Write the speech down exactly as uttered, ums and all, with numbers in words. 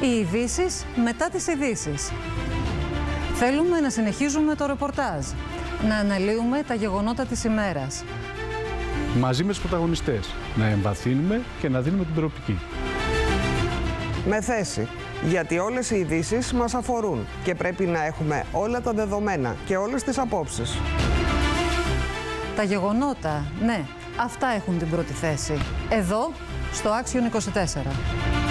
Οι ειδήσεις μετά τις ειδήσεις. Θέλουμε να συνεχίζουμε το ρεπορτάζ, να αναλύουμε τα γεγονότα της ημέρας. Μαζί με τους πρωταγωνιστές, να εμβαθύνουμε και να δίνουμε την προοπτική. Με θέση, γιατί όλες οι ειδήσεις μας αφορούν και πρέπει να έχουμε όλα τα δεδομένα και όλες τις απόψεις. Τα γεγονότα, ναι, αυτά έχουν την πρώτη θέση. Εδώ, στο Άξιον είκοσι τέσσερα.